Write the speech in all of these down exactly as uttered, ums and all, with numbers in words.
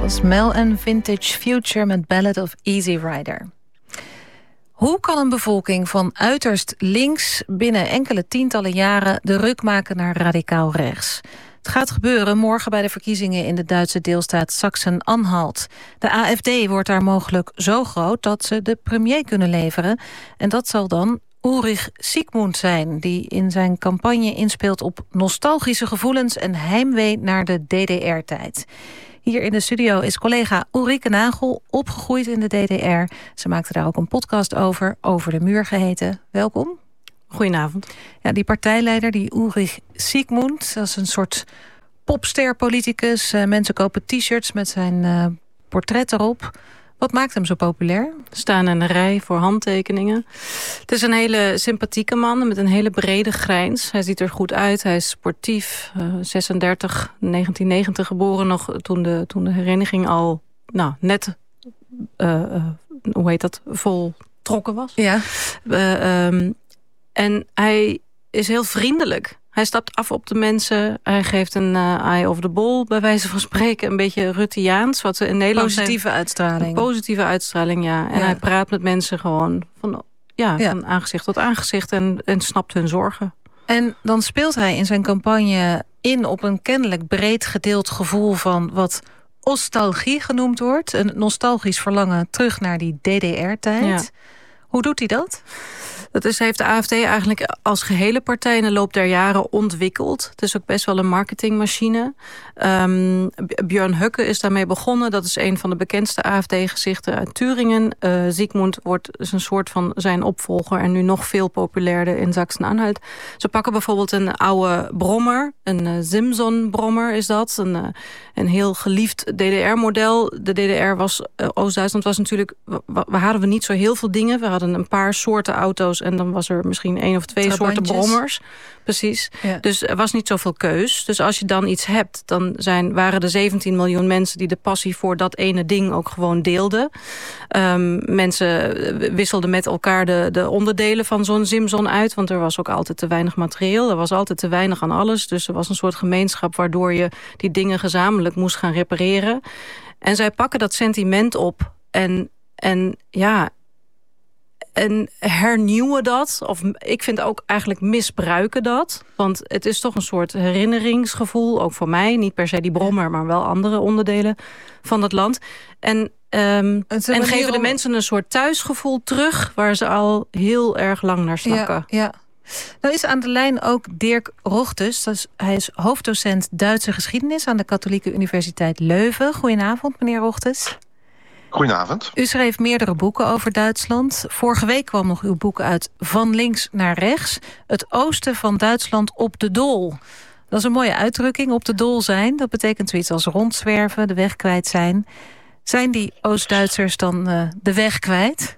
was Mel en Vintage Future met Ballad of Easy Rider. Hoe kan een bevolking van uiterst links binnen enkele tientallen jaren de ruk maken naar radicaal rechts? Het gaat gebeuren morgen bij de verkiezingen in de Duitse deelstaat Sachsen-Anhalt. De A F D wordt daar mogelijk zo groot dat ze de premier kunnen leveren. En dat zal dan Ulrich Siegmund zijn, die in zijn campagne inspeelt op nostalgische gevoelens en heimwee naar de D D R-tijd. Hier in de studio is collega Ulrike Nagel, opgegroeid in de D D R. Ze maakte daar ook een podcast over, Over de Muur geheten. Welkom. Goedenavond. Ja, die partijleider, die Ulrich Siegmund, dat is een soort popster-politicus. Uh, mensen kopen t-shirts met zijn uh, portret erop. Wat maakt hem zo populair? Staan in een rij voor handtekeningen. Het is een hele sympathieke man met een hele brede grijns. Hij ziet er goed uit, hij is sportief. Uh, zesendertig, negentien negentig geboren nog toen de, toen de hereniging al nou, net, uh, uh, hoe heet dat, voltrokken was. Ja. Uh, um, en hij is heel vriendelijk. Hij stapt af op de mensen. Hij geeft een uh, eye over the ball, bij wijze van spreken. Een beetje Ruttiaans. Wat ze in Nederland positieve zijn, uitstraling. Een positieve uitstraling, ja. En ja. Hij praat met mensen gewoon van, ja, ja. van aangezicht tot aangezicht. En, en snapt hun zorgen. En dan speelt hij in zijn campagne in op een kennelijk breed gedeeld gevoel van wat nostalgie genoemd wordt. Een nostalgisch verlangen terug naar die D D R-tijd. Ja. Hoe doet hij dat? Dat is, heeft de A F D eigenlijk als gehele partij in de loop der jaren ontwikkeld. Het is ook best wel een marketingmachine. Um, Björn Höcke is daarmee begonnen. Dat is een van de bekendste A F D-gezichten uit Thüringen. Uh, Siegmund wordt is een soort van zijn opvolger en nu nog veel populairder in Sachsen-Anhalt. Ze pakken bijvoorbeeld een oude brommer. Een uh, Simson-brommer is dat. Een, uh, een heel geliefd D D R-model. De D D R was, uh, Oost-Duitsland was natuurlijk, we, we hadden we niet zo heel veel dingen. We hadden een paar soorten auto's en dan was er misschien één of twee soorten brommers. Precies. Ja. Dus er was niet zoveel keus. Dus als je dan iets hebt, dan zijn, waren er zeventien miljoen mensen die de passie voor dat ene ding ook gewoon deelden. Um, mensen wisselden met elkaar de, de onderdelen van zo'n Simson uit, want er was ook altijd te weinig materieel. Er was altijd te weinig aan alles. Dus er was een soort gemeenschap waardoor je die dingen gezamenlijk moest gaan repareren. En zij pakken dat sentiment op en, en ja... En hernieuwen dat, of ik vind ook eigenlijk misbruiken dat. Want het is toch een soort herinneringsgevoel, ook voor mij. Niet per se die brommer, maar wel andere onderdelen van het land. En, um, en geven de om... mensen een soort thuisgevoel terug, waar ze al heel erg lang naar snakken. Ja, ja. Nou is aan de lijn ook Dirk Rochtes. Dat is, hij is hoofddocent Duitse geschiedenis aan de Katholieke Universiteit Leuven. Goedenavond, meneer Rochtes. Goedenavond. U schreef meerdere boeken over Duitsland. Vorige week kwam nog uw boek uit Van links naar rechts. Het oosten van Duitsland op de Dol. Dat is een mooie uitdrukking, op de Dol zijn. Dat betekent zoiets als rondzwerven, de weg kwijt zijn. Zijn die Oost-Duitsers dan uh, de weg kwijt?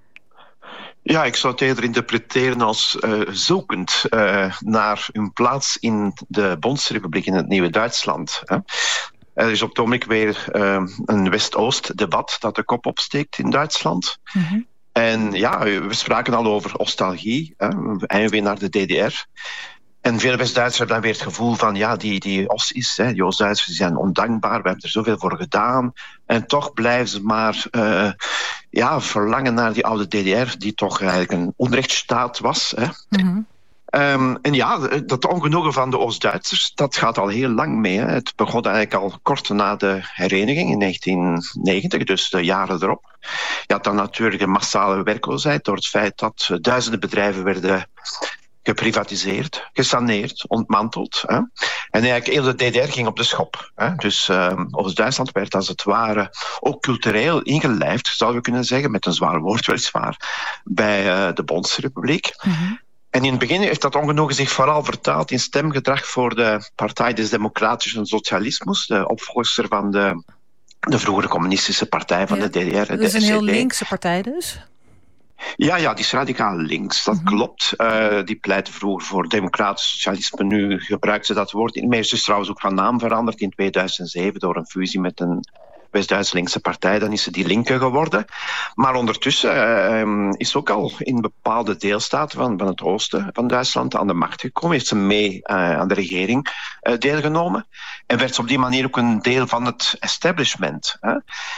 Ja, ik zou het eerder interpreteren als uh, zoekend uh, naar hun plaats in de Bondsrepubliek, in het nieuwe Duitsland. Hè. Er is op het ogenblik weer uh, een West-Oost-debat dat de kop opsteekt in Duitsland. Mm-hmm. En ja, we spraken al over nostalgie, hè, eindelijk naar de D D R. En veel West-Duitsers hebben dan weer het gevoel van, ja, die, die Oost is, hè, die Oost-Duitsers zijn ondankbaar, we hebben er zoveel voor gedaan. En toch blijven ze maar uh, ja, verlangen naar die oude D D R, die toch eigenlijk een onrechtsstaat was. Hè. Mm-hmm. Um, en ja, dat ongenoegen van de Oost-Duitsers, dat gaat al heel lang mee. Hè. Het begon eigenlijk al kort na de hereniging in negentien negentig, dus de jaren erop. Je had dan natuurlijk een massale werkloosheid door het feit dat duizenden bedrijven werden geprivatiseerd, gesaneerd, ontmanteld. Hè. En eigenlijk heel de D D R ging op de schop. Hè. Dus uh, Oost-Duitsland werd als het ware ook cultureel ingelijfd, zouden we kunnen zeggen, met een zwaar woord weliswaar, bij uh, de Bondsrepubliek. Mm-hmm. En in het begin heeft dat ongenoegen zich vooral vertaald in stemgedrag voor de Partij des Democratischen Socialismus, de opvolger van de, de vroegere communistische partij van ja, de D D R. Dat is een heel linkse partij dus? Ja, ja, die is radicaal links, dat mm-hmm. klopt. Uh, die pleitte vroeger voor democratisch socialisme. Nu gebruikt ze dat woord. Inmiddels is trouwens ook van naam veranderd in tweeduizend zeven door een fusie met een West-Duitse linkse partij, dan is ze die linker geworden. Maar ondertussen uh, is ze ook al in bepaalde deelstaten van, van het oosten van Duitsland aan de macht gekomen. Heeft ze mee uh, aan de regering uh, deelgenomen. En werd ze op die manier ook een deel van het establishment. Hè?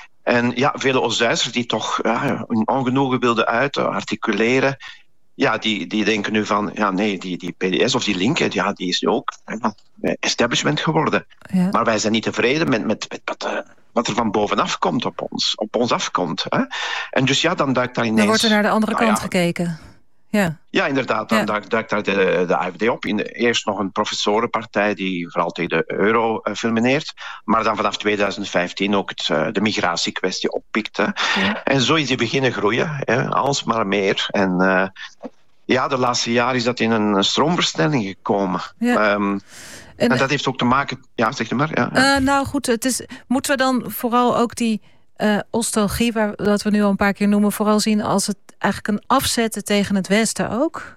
En ja, vele Oost-Duitsers die toch ja, hun ongenoegen wilden uiten, articuleren. Ja, die, die denken nu van, ja nee, die, die P D S of die linker, ja, die is nu ook ja, establishment geworden. Ja. Maar wij zijn niet tevreden met, met, met wat, uh, wat er van bovenaf komt op ons, op ons afkomt. Hè? En dus ja, dan duikt daar ineens... Dan wordt er naar de andere nou, kant ja, gekeken. Ja, ja inderdaad, dan ja. duikt, duikt daar de, de A F D op. In de, eerst nog een professorenpartij die vooral tegen de euro uh, fulmineert, maar dan vanaf twintig vijftien ook het, uh, de migratiekwestie oppikte. Ja. En zo is die beginnen groeien, hè, alsmaar meer. En uh, ja, de laatste jaren is dat in een stroomversnelling gekomen. Ja. Um, en, en dat heeft ook te maken... Ja, zeg maar. Ja, ja. Uh, nou goed, het is, moeten we dan vooral ook die uh, nostalgie, waar, dat we nu al een paar keer noemen, vooral zien als het eigenlijk een afzetten tegen het Westen ook?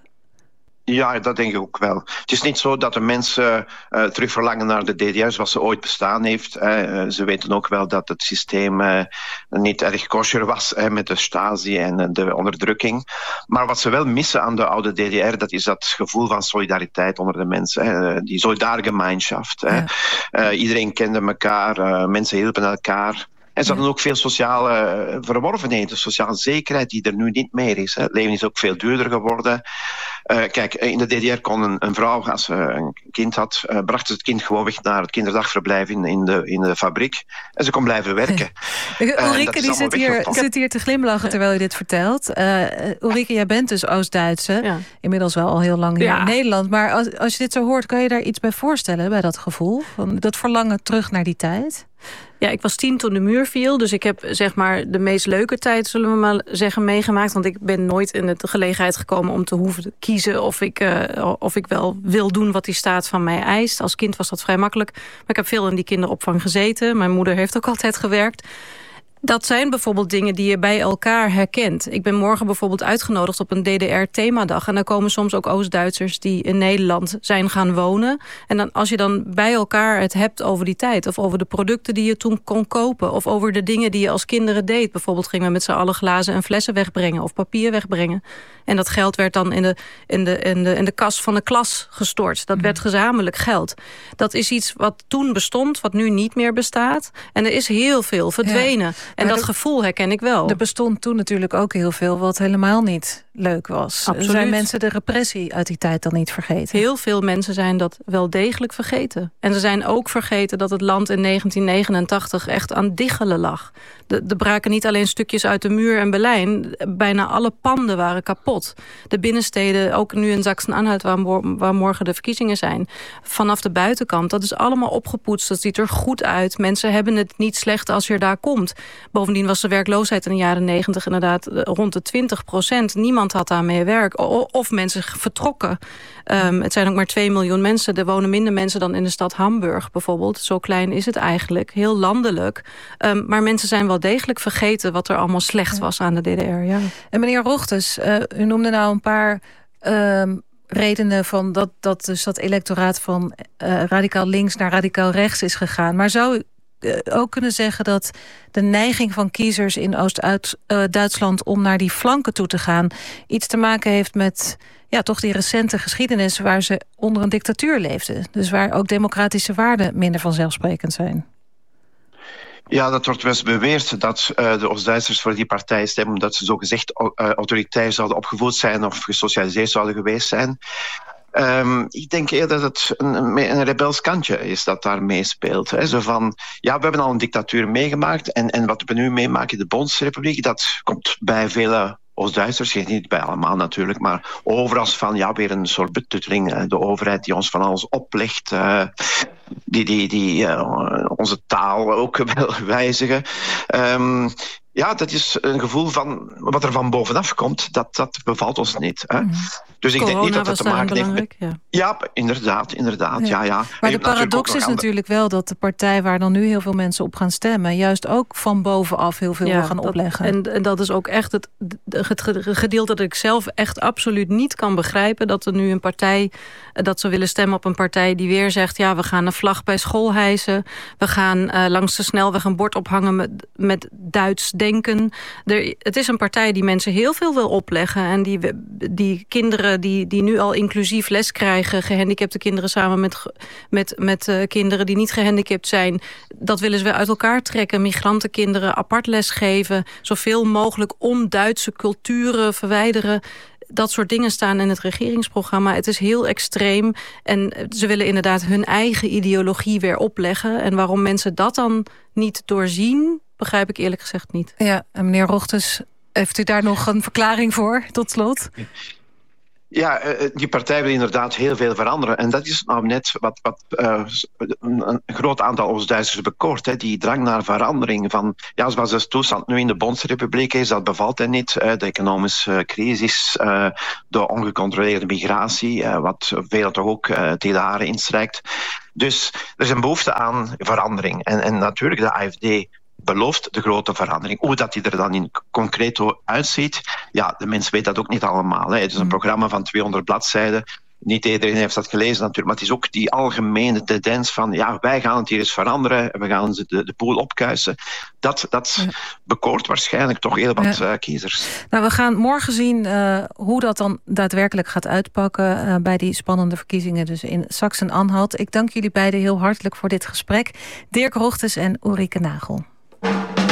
Ja, dat denk ik ook wel. Het is niet zo dat de mensen uh, terug verlangen naar de D D R zoals ze ooit bestaan heeft. Uh, ze weten ook wel dat het systeem uh, niet erg kosher was uh, met de Stasi en uh, de onderdrukking. Maar wat ze wel missen aan de oude D D R, dat is dat gevoel van solidariteit onder de mensen. Uh, die solidaargemeinschaft. Ja. Uh, iedereen kende elkaar, uh, mensen hielpen elkaar. En ze hadden ook veel sociale verworvenheden, sociale zekerheid die er nu niet meer is. Hè. Het leven is ook veel duurder geworden. Uh, kijk, in de D D R kon een, een vrouw, als ze een kind had, uh, bracht ze het kind gewoon weg naar het kinderdagverblijf in, in, de, in de fabriek. En ze kon blijven werken. Uh, Ulrike die zit hier, zit hier te glimlachen terwijl je dit vertelt. Uh, Ulrike, jij bent dus Oost-Duitse. Ja. Inmiddels wel al heel lang hier ja. in Nederland. Maar als, als je dit zo hoort, kan je daar iets bij voorstellen, bij dat gevoel? Van dat verlangen terug naar die tijd? Ja, ik was tien toen de muur viel. Dus ik heb zeg maar de meest leuke tijd, zullen we maar zeggen, meegemaakt. Want ik ben nooit in de gelegenheid gekomen om te hoeven kiezen of ik, uh, of ik wel wil doen wat die staat van mij eist. Als kind was dat vrij makkelijk. Maar ik heb veel in die kinderopvang gezeten. Mijn moeder heeft ook altijd gewerkt. Dat zijn bijvoorbeeld dingen die je bij elkaar herkent. Ik ben morgen bijvoorbeeld uitgenodigd op een D D R-themadag. En daar komen soms ook Oost-Duitsers die in Nederland zijn gaan wonen. En dan, als je dan bij elkaar het hebt over die tijd, of over de producten die je toen kon kopen, of over de dingen die je als kinderen deed. Bijvoorbeeld gingen we met z'n allen glazen en flessen wegbrengen of papier wegbrengen. En dat geld werd dan in de, in de, in de, in de kas van de klas gestort. Dat werd gezamenlijk geld. Dat is iets wat toen bestond, wat nu niet meer bestaat. En er is heel veel verdwenen. Ja. En maar dat de, gevoel herken ik wel. Er bestond toen natuurlijk ook heel veel wat helemaal niet leuk was. Absoluut. Zijn mensen de repressie uit die tijd dan niet vergeten? Heel veel mensen zijn dat wel degelijk vergeten. En ze zijn ook vergeten dat het land in negentien negenentachtig echt aan diggelen lag. Er braken niet alleen stukjes uit de muur en Berlijn. Bijna alle panden waren kapot. De binnensteden, ook nu in Sachsen-Anhalt, waar, waar morgen de verkiezingen zijn, vanaf de buitenkant, dat is allemaal opgepoetst. Dat ziet er goed uit. Mensen hebben het niet slecht als je daar komt. Bovendien was de werkloosheid in de jaren negentig inderdaad rond de twintig procent. Niemand had daarmee werk. Of mensen vertrokken. Um, het zijn ook maar twee miljoen mensen. Er wonen minder mensen dan in de stad Hamburg bijvoorbeeld. Zo klein is het eigenlijk. Heel landelijk. Um, maar mensen zijn wel degelijk vergeten wat er allemaal slecht was aan de D D R. Ja. En meneer Rochters, uh, u noemde nou een paar um, redenen van dat, dat, dus dat electoraat van uh, radicaal links naar radicaal rechts is gegaan. Maar zou u ook kunnen zeggen dat de neiging van kiezers in Oost-Duitsland om naar die flanken toe te gaan iets te maken heeft met ja, toch die recente geschiedenis waar ze onder een dictatuur leefden. Dus waar ook democratische waarden minder vanzelfsprekend zijn. Ja, dat wordt wel eens beweerd dat uh, de Oost-Duitsers voor die partij stemmen omdat ze zogezegd uh, autoritair zouden opgevoed zijn of gesocialiseerd zouden geweest zijn. Um, ik denk eerder dat het een, een rebels kantje is dat daar meespeelt. Hè. Zo van, ja, we hebben al een dictatuur meegemaakt en, en wat we nu meemaken in de Bondsrepubliek, dat komt bij vele Oost-Duitsers, niet bij allemaal natuurlijk, maar over als van ja, weer een soort betutteling. De overheid die ons van alles oplegt, uh, die, die, die uh, onze taal ook wil wijzigen. Um, Ja, dat is een gevoel van wat er van bovenaf komt, dat, dat bevalt ons niet. Hè? Mm. Dus ik Corona denk niet dat het te maken heeft met... Ja. ja, inderdaad, inderdaad. Ja. Ja, ja. Maar de paradox is natuurlijk wel dat de partij waar dan nu heel veel mensen op gaan stemmen, juist ook van bovenaf heel veel ja, wil gaan dat, opleggen. En, en dat is ook echt het, het gedeelte dat ik zelf echt absoluut niet kan begrijpen, dat er nu een partij, dat ze willen stemmen op een partij die weer zegt, ja, we gaan naar vlag bij school hijsen. We gaan uh, langs de snelweg een bord ophangen met, met Duits denken. Er, het is een partij die mensen heel veel wil opleggen. En die, die kinderen die, die nu al inclusief les krijgen, gehandicapte kinderen samen met, met, met uh, kinderen die niet gehandicapt zijn, dat willen ze weer uit elkaar trekken. Migrantenkinderen apart les geven. Zoveel mogelijk on-Duitse culturen verwijderen. Dat soort dingen staan in het regeringsprogramma. Het is heel extreem. En ze willen inderdaad hun eigen ideologie weer opleggen. En waarom mensen dat dan niet doorzien, begrijp ik eerlijk gezegd niet. Ja, en meneer Rochters, heeft u daar nog een verklaring voor, tot slot? Ja, die partij wil inderdaad heel veel veranderen. En dat is nou net wat, wat uh, een groot aantal Oost-Duitsers bekoort. Hè. Die drang naar verandering. Van, ja, zoals de toestand nu in de Bondsrepubliek is, dat bevalt hen niet. Uh, de economische crisis, uh, de ongecontroleerde migratie, uh, wat veel toch ook uh, tegen de haren instrijkt. Dus er is een behoefte aan verandering. En, en natuurlijk, de A F D belooft de grote verandering. Hoe dat die er dan in concreet uitziet, ja, de mensen weten dat ook niet allemaal. Hè. Het is een programma van tweehonderd bladzijden. Niet iedereen heeft dat gelezen natuurlijk, maar het is ook die algemene tendens van, ja, wij gaan het hier eens veranderen, we gaan de, de boel opkuisen. Dat, dat ja. bekoort waarschijnlijk toch heel wat ja. uh, kiezers. Nou, we gaan morgen zien uh, hoe dat dan daadwerkelijk gaat uitpakken uh, bij die spannende verkiezingen dus in Sachsen-Anhalt. Ik dank jullie beiden heel hartelijk voor dit gesprek. Dirk Rochters en Ulrike Nagel.